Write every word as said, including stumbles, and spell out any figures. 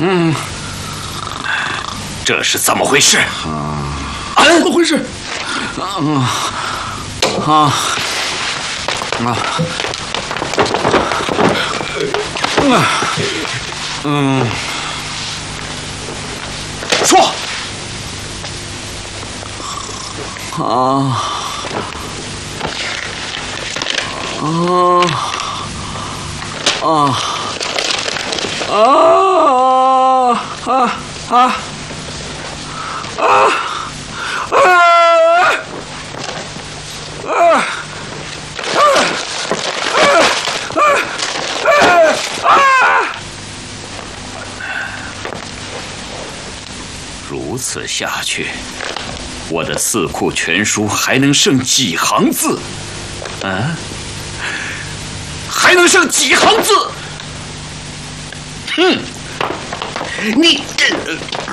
嗯， 这是怎么回事？ 啊，怎么回事？啊啊啊！啊，嗯， 说。 啊啊啊啊啊啊啊啊！ 如此下去，我的四库全书还能剩几行字？啊？还能剩几行字？哼！你这……